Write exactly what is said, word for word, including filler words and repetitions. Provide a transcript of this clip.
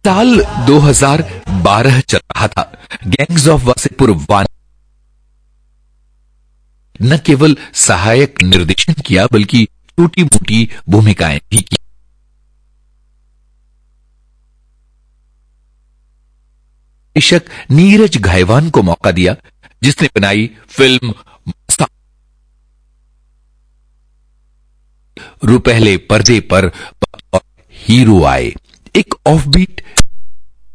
साल दो हज़ार बारह चल रहा था। गैंग्स ऑफ वासेपुर वन न केवल सहायक निर्देशन किया बल्कि छोटी मोटी भूमिकाएं भी की। निर्देशक नीरज घायवान को मौका दिया, जिसने बनाई फिल्म रुपहले पर्दे पर हीरो आए, एक ऑफबीट